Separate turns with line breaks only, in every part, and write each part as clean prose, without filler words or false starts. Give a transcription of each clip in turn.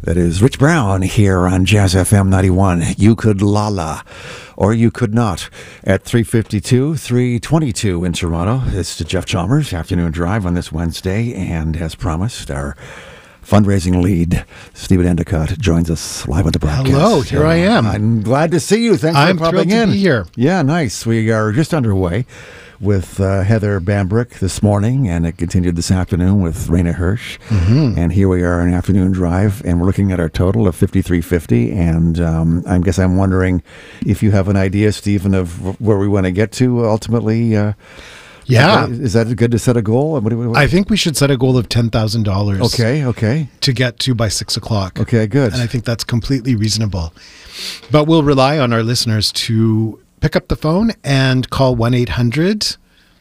That is Rich Brown here on Jazz FM 91. You could la or you could not. At 3:52, 3:22 in Toronto. It's the Jeff Chalmers Afternoon Drive on this Wednesday. And as promised, our fundraising lead, Stephen Endicott, joins us live on the broadcast.
Hello, here I am.
I'm glad to see you. Thanks for popping in.
I'm thrilled to be here.
Yeah, nice. We are just underway with Heather Bambrick this morning, and it continued this afternoon with Raina Hirsch. Mm-hmm. And here we are on Afternoon Drive, and we're looking at our total of 5350. And I guess I'm wondering if you have an idea, Stephen, of where we want to get to ultimately.
Yeah.
Is that good to set a goal?
I think we should set a goal of $10,000.
Okay.
To get to by 6 o'clock.
Okay, good.
And I think that's completely reasonable. But we'll rely on our listeners to pick up the phone and call 1-800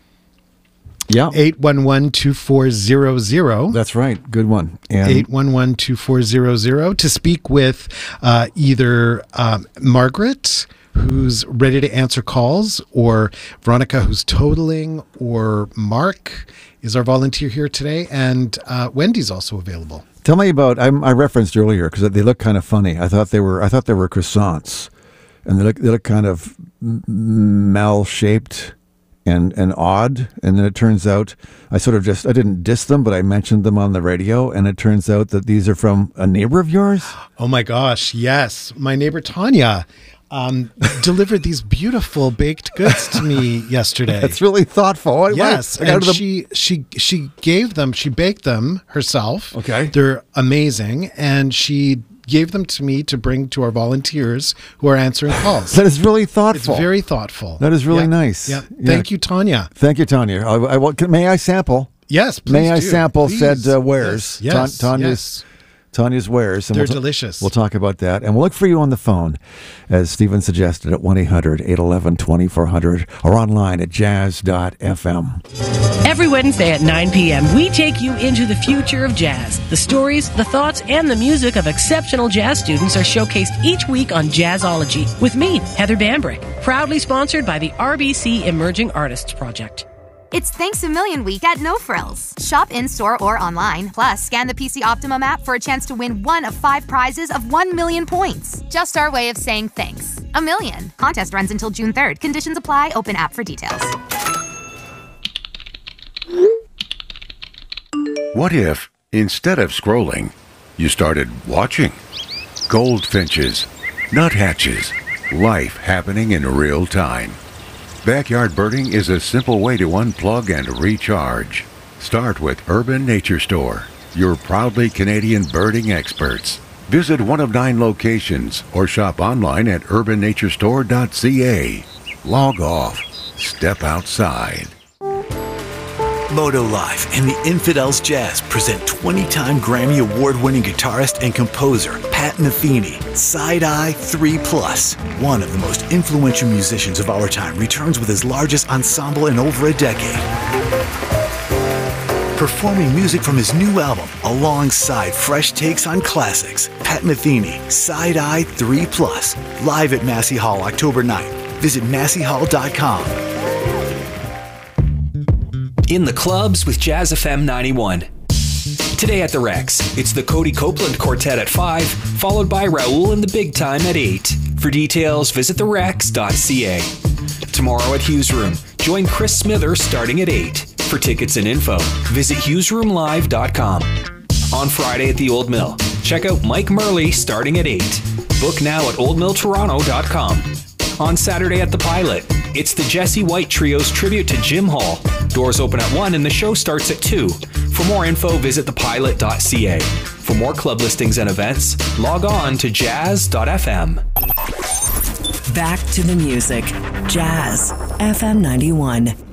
811-2400.
That's right. Good one.
And 811-2400 to speak with either Margaret, who's ready to answer calls, or Veronica, who's totaling, or Mark is our volunteer here today, and Wendy's also available.
Tell me about, I referenced earlier because they look kind of funny. I thought they were croissants, and they look kind of mal-shaped and odd. And then it turns out I didn't diss them, but I mentioned them on the radio, and it turns out that these are from a neighbor of yours.
Oh my gosh, yes. My neighbor Tanya delivered these beautiful baked goods to me yesterday.
That's really thoughtful.
Yes, and she baked them herself.
Okay.
They're amazing, and she gave them to me to bring to our volunteers who are answering calls.
That is really thoughtful.
It's very thoughtful.
That is really nice.
Yeah. Thank you, Tanya.
Thank you, Tanya. May I sample?
Yes, please.
May I sample
please.
said wares?
Yes.
Tanya's wares. And
they're delicious.
We'll talk about that. And we'll look for you on the phone, as Stephen suggested, at 1-800-811-2400 or online at jazz.fm.
Every Wednesday at 9 p.m., we take you into the future of jazz. The stories, the thoughts, and the music of exceptional jazz students are showcased each week on Jazzology with me, Heather Bambrick, proudly sponsored by the RBC Emerging Artists Project.
It's Thanks a Million Week at No Frills. Shop in-store or online. Plus, scan the PC Optimum app for a chance to win one of 5 prizes of 1 million points. Just our way of saying thanks. A million. Contest runs until June 3rd. Conditions apply. Open app for details.
What if, instead of scrolling, you started watching? Goldfinches, nuthatches, life happening in real time. Backyard birding is a simple way to unplug and recharge. Start with Urban Nature Store, your proudly Canadian birding experts. Visit one of 9 locations or shop online at urbannaturestore.ca. Log off. Step outside.
Moto Live and the Infidels Jazz present 20-time Grammy Award-winning guitarist and composer Pat Metheny. Side Eye 3+. One of the most influential musicians of our time returns with his largest ensemble in over a decade. Performing music from his new album alongside fresh takes on classics. Pat Metheny, Side Eye 3+. Live at Massey Hall October 9th. Visit masseyhall.com.
In the clubs with Jazz FM 91. Today at the Rex, it's the Cody Copeland Quartet at 5, followed by Raoul and the Big Time at 8. For details, visit therex.ca. Tomorrow at Hughes Room, join Chris Smither starting at 8. For tickets and info, visit hughesroomlive.com. On Friday at the Old Mill, check out Mike Murley starting at 8. Book now at oldmilltoronto.com. On Saturday at the Pilot, it's the Jesse White Trio's tribute to Jim Hall. Doors open at 1 and the show starts at 2. For more info, visit thepilot.ca. For more club listings and events, log on to jazz.fm.
Back to the music. Jazz FM 91.